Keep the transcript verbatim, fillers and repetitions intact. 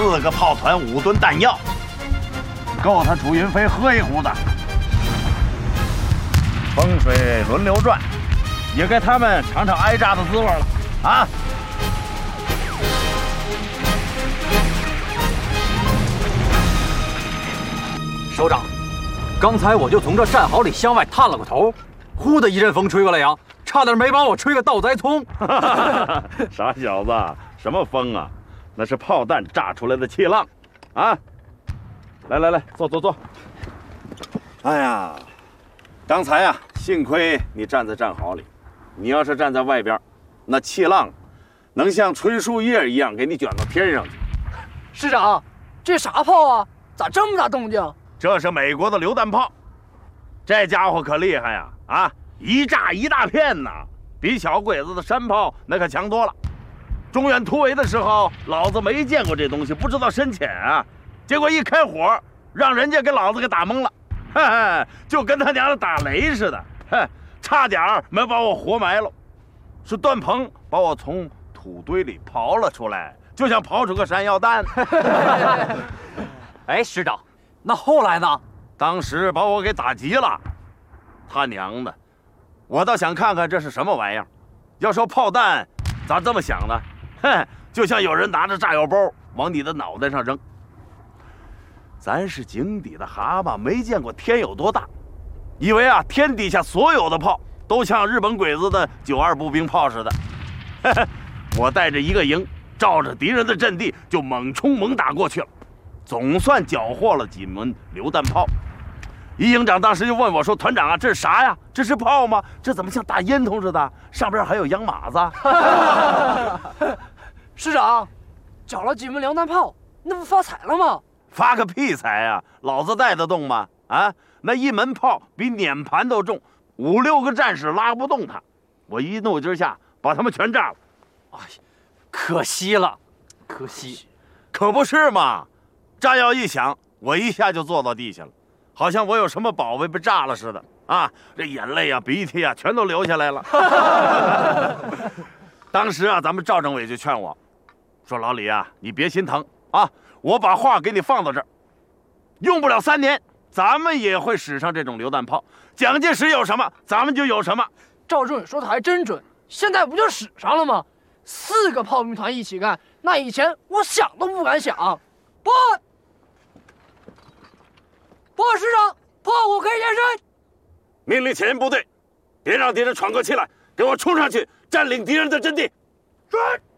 四个炮团，五吨弹药，够他楚云飞喝一壶的。风水轮流转，也该他们尝尝挨炸的滋味了啊！ 首长，刚才我就从这战壕里向外探了个头，呼的一阵风吹过来呀，差点没把我吹个倒栽葱。 傻小子，什么风啊？那是炮弹炸出来的气浪，啊！来来来，坐坐坐。哎呀，刚才啊，幸亏你站在战壕里，你要是站在外边，那气浪能像吹树叶一样给你卷到天上去。 师长，这啥炮啊？咋这么大动静？ 这是美国的榴弹炮，这家伙可厉害呀！啊，一炸一大片呐，比小鬼子的山炮那可强多了。中原突围的时候，老子没见过这东西，不知道深浅啊。结果一开火，让人家给老子给打懵了，嘿嘿，就跟他娘的打雷似的，嘿，差点没把我活埋了。是段鹏把我从土堆里刨了出来，就像刨出个山药蛋。 哎，师长，那后来呢？ 当时把我给打急了，他娘的，我倒想看看这是什么玩意儿。要说炮弹，咋这么响呢？哼，就像有人拿着炸药包往你的脑袋上扔。咱是井底的蛤蟆，没见过天有多大，以为啊天底下所有的炮都像日本鬼子的九二步兵炮似的。我带着一个营，照着敌人的阵地就猛冲猛打过去了，总算缴获了几门榴弹炮。一营长当时就问我说：“团长啊，这是啥呀？这是炮吗？这怎么像大烟囱似的？上边还有洋马子。” 师长，缴了几门榴弹炮，那不发财了吗？ 发个屁财啊！老子带得动吗？啊，那一门炮比碾盘都重，五六个战士拉不动它。我一怒之下把他们全炸了。 哎，可惜了，可惜， 可不是嘛！炸药一响，我一下就坐到地下了，好像我有什么宝贝被炸了似的啊！这眼泪啊、鼻涕啊，全都流下来了。当时啊，咱们赵政委就劝我说：“老李啊，你别心疼啊，我把话给你放到这儿，用不了三年，咱们也会使上这种榴弹炮。蒋介石有什么，咱们就有什么。” 赵政委说的还真准，现在不就使上了吗？四个炮兵团一起干，那以前我想都不敢想。报，报师长，炮火可以延伸。 命令前沿部队，别让敌人喘过气来，给我冲上去，占领敌人的阵地。是。